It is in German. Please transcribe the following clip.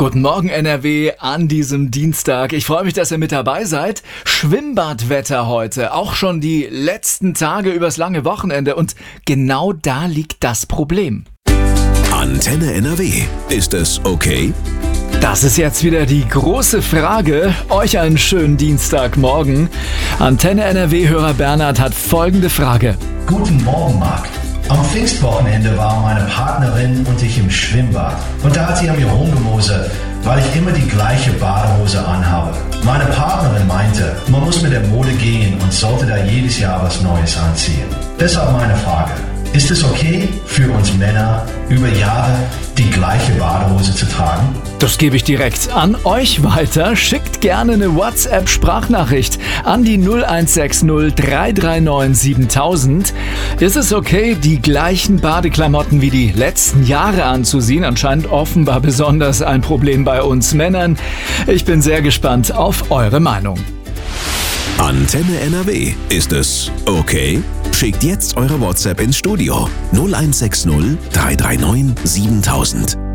Guten Morgen NRW an diesem Dienstag. Ich freue mich, dass ihr mit dabei seid. Schwimmbadwetter heute, auch schon die letzten Tage übers lange Wochenende und genau da liegt das Problem. Antenne NRW. Ist es okay? Das ist jetzt wieder die große Frage. Euch einen schönen Dienstagmorgen. Antenne NRW-Hörer Bernhard hat folgende Frage. Guten Morgen, Marc. Am Pfingstwochenende waren meine Partnerin und ich im Schwimmbad. Und da hat sie an mir rumgemosert, weil ich immer die gleiche Badehose anhabe. Meine Partnerin meinte, man muss mit der Mode gehen und sollte da jedes Jahr was Neues anziehen. Deshalb meine Frage. Ist es okay für uns Männer, über Jahre die gleiche Badehose zu tragen? Das gebe ich direkt an euch weiter. Schickt gerne eine WhatsApp-Sprachnachricht an die 0160 339 7000. Ist es okay, die gleichen Badeklamotten wie die letzten Jahre anzuziehen? Anscheinend offenbar besonders ein Problem bei uns Männern. Ich bin sehr gespannt auf eure Meinung. Antenne NRW. Ist es okay? Schickt jetzt eure WhatsApp ins Studio 0160 339 7000.